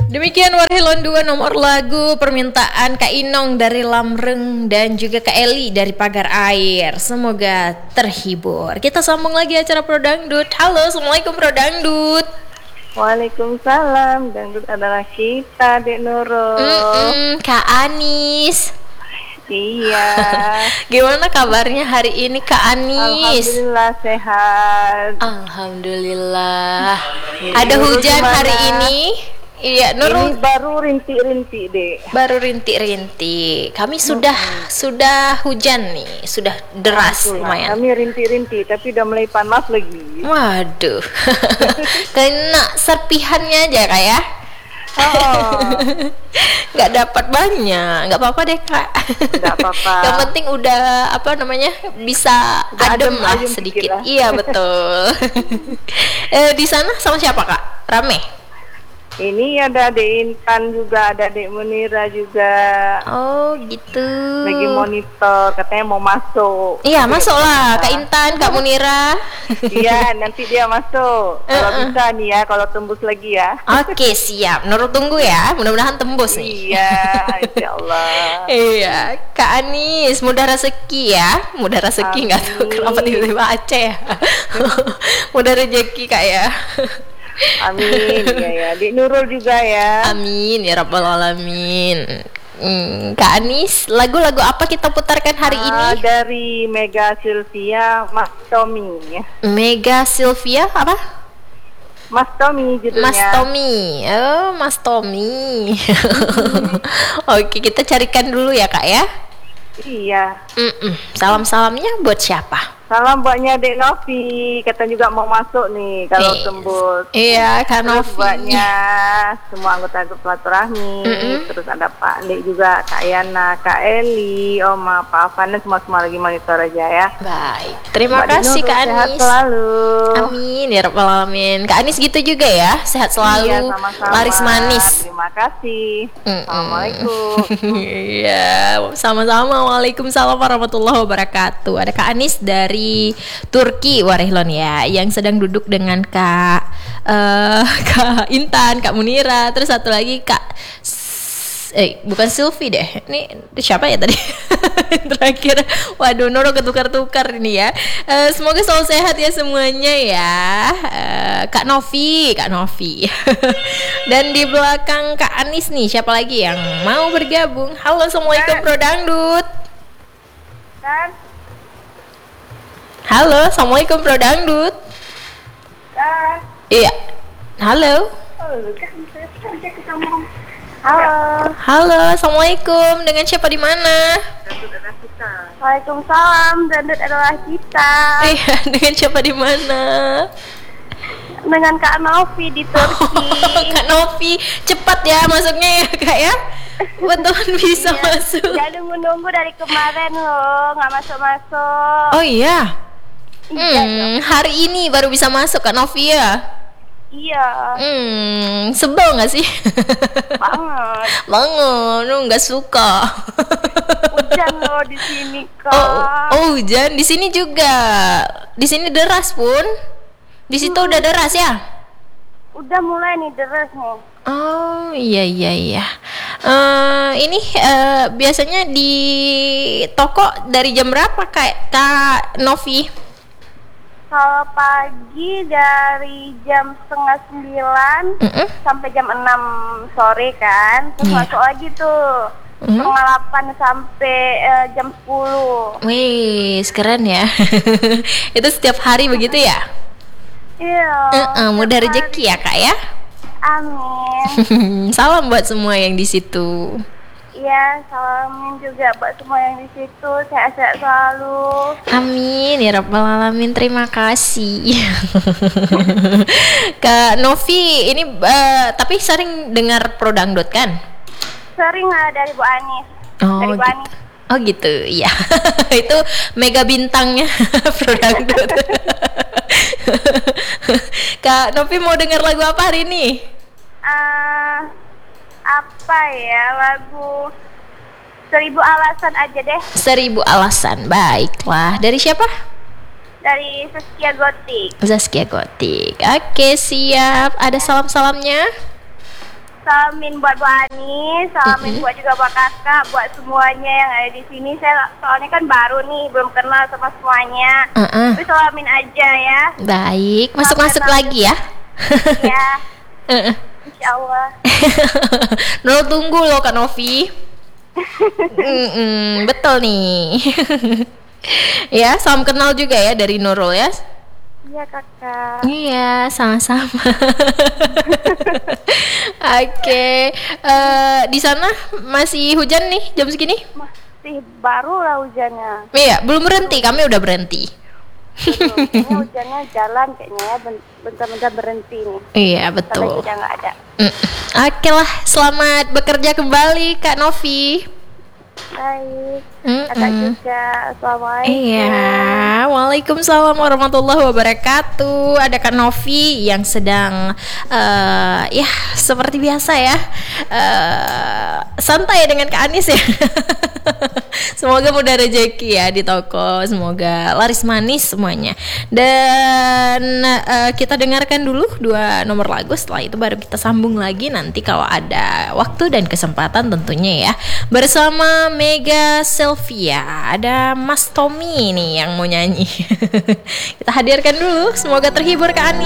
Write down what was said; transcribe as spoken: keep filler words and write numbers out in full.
Demikian Warhilon dua nomor lagu permintaan Kak Inong dari Lamreng dan juga Kak Eli dari Pagar Air. Semoga terhibur. Kita sambung lagi acara Pro Dangdut. Halo, Assalamualaikum Pro Dangdut. Waalaikumsalam. Dangdut adalah kita, Dek Nurul. Mm-mm, Kak Anis. Iya. Gimana kabarnya hari ini Kak Anis? Alhamdulillah sehat. Alhamdulillah. Jadi, Ada hujan gimana? hari ini? Iya, Nurul. Ini baru rintik-rintik, Dek. Baru rintik-rintik. Kami sudah hmm. sudah hujan nih, sudah deras Itulah, lumayan. Kami rintik-rintik tapi udah mulai panas lagi. Waduh. Kena serpihannya aja Kak ya. Oh. Nggak dapat banyak, nggak apa-apa deh Kak. Nggak apa-apa. Yang penting udah apa namanya bisa Udah adem, adem, lah ayem sedikit. lah. Iya betul. eh, di sana sama siapa Kak? Rame? Ini ada Dek Intan juga, ada Dek Munira juga. Oh gitu. Lagi monitor, katanya mau masuk. Iya masuklah Kak Intan, Kak Munira. Iya, nanti dia masuk. Kalau Uh-uh. bisa nih ya, kalau tembus lagi ya. Oke siap, Nurul tunggu ya. Mudah-mudahan tembus nih. Iya, insya Allah. Iya, Kak Anis, mudah rezeki ya. Mudah rezeki nggak tahu Amin. kenapa tiba-tiba Aceh ya. Mudah rezeki Kak ya. Amin, ya ya. Dik Nurul juga ya. Amin ya rabbal alamin. Hmm, Kak Anis, lagu-lagu apa kita putarkan hari Ah, ini? dari Mega Sylvia, Mas Tommy. Mega Sylvia apa? Mas Tommy judulnya. Mas Tommy. Oh, Mas Tommy. Oke, kita carikan dulu ya Kak ya. Iya. Mm-mm. Salam-salamnya buat siapa? Salam buatnya Dek Novi, kata juga mau masuk nih kalau Eh, tembus. Iya, Kak Terus Novi. buatnya semua anggota grup silaturahmi, Mm-mm. terus ada Pak Dek juga, Kak Yana, Kak Eli, Oma, Pak Afan, dan semua semua lagi monitor aja ya. Baik, terima Mbak kasih Dino, Kak sehat Anis. selalu. Amin ya rabbal alamin. Kak Anis gitu juga ya, sehat selalu, Iya, sama-sama. laris manis. Terima kasih. Mm-mm. Assalamualaikum. Iya, sama-sama. Waalaikumsalam warahmatullahi wabarakatuh. Ada Kak Anis dari Turki Warehlon ya, yang sedang duduk dengan Kak eh Kak Intan, Kak Munira, terus satu lagi Kak S- eh bukan Sylvie deh. Ini siapa ya tadi? Terakhir. Waduh, Noro ketukar-tukar ini ya. Eh, semoga selalu sehat ya semuanya ya. Eh, Kak Novi, Kak Novi. Dan di belakang Kak Anis nih, siapa lagi yang mau bergabung? Halo, Assalamualaikum Pro Dangdut. Kan? Halo, Assalamualaikum Pro Dangdut. Kan? Iya. Halo. Oh, kan saya kerja ketemu. Halo. Halo, Assalamualaikum. Dengan siapa di mana? Waalaikumsalam, Dangdut adalah kita. Iya, dengan siapa di mana? Dengan Kak Novi di Turki. Oh, Kak Novi, cepat ya masuknya ya Kak ya. Betul bisa Iya. masuk. Udah nunggu-nunggu dari kemarin loh, nggak masuk-masuk. Oh iya. Iya dong. Hmm, hari ini baru bisa masuk Kak Novi ya. Iya, Hmm, sebel nggak sih? banget. Banget, lu nggak suka. Hujan loh di sini kak. Oh, oh hujan di sini juga. Di sini deras pun. Di situ udah deras ya. Udah mulai nih deras nih. Oh iya iya iya. Eh, ini eh, biasanya di toko dari jam berapa Kak Kak Novi? Kalau pagi dari jam setengah sembilan Mm-mm. sampai jam enam sore kan, terus Iya. masuk lagi tuh Mhm. setengah delapan sampai eh, jam sepuluh. Wih, keren ya. Itu setiap hari begitu ya? Iya. Heeh, mudah setiap rezeki hari. ya kak ya. Amin. Salam buat semua yang di situ. Iya, salamin juga buat semua yang di situ, sehat-sehat selalu. Amin ya rabbal alamin. Terima kasih. Kak Novi ini eh, tapi sering dengar Pro Dangdut kan? Sering lah dari Bu Anis. Oh, dari Bu gitu. Anis. Oh gitu, iya. Itu mega bintangnya Pro Dangdut. Kak Novi mau dengar lagu apa hari ini? Eh, apa ya lagu Seribu Alasan aja deh, Seribu Alasan. Baiklah. Dari siapa? dari Zaskia Gotik. Zaskia Gotik. Oke, siap. Ada salam-salamnya? salamin buat Bu Anis, salamin Mm-mm. buat juga buat kakak, buat semuanya yang ada di sini. Saya soalnya kan baru nih, belum kenal sama semuanya. Uh-uh. Tapi salamin aja ya. Baik, masuk-masuk Kenal. lagi ya. Ya, Uh-uh. insya Allah. Nol tunggu loh Kak Novi. Mm-mm, betul nih. Ya, salam kenal juga ya dari Nurul ya. Iya kakak. Iya, sama-sama. Oke, eh, di sana masih hujan nih jam segini? Masih baru lah hujannya. Iya, belum berhenti. Kami udah berhenti. Belum. Kayaknya hujannya jalan kayaknya ya, ben- bentar-bentar berhenti nih. Iya, Kalau betul. udah nggak ada. Mm. Oke lah, selamat bekerja kembali Kak Novi. Baik. Mm-mm. Kakak juga. Assalamualaikum. Iya, waalaikumsalam warahmatullahi wabarakatuh. Ada Kak Novi yang sedang eh, ya seperti biasa ya, eh, santai dengan Kak Anis ya. Semoga mudah rezeki ya di toko, semoga laris manis semuanya. Dan eh, kita dengarkan dulu dua nomor lagu, setelah itu baru kita sambung lagi nanti kalau ada waktu dan kesempatan tentunya ya. Bersama Mega Sylvia, ada Mas Tommy nih yang mau nyanyi. Kita hadirkan dulu, semoga terhibur Kak Ani.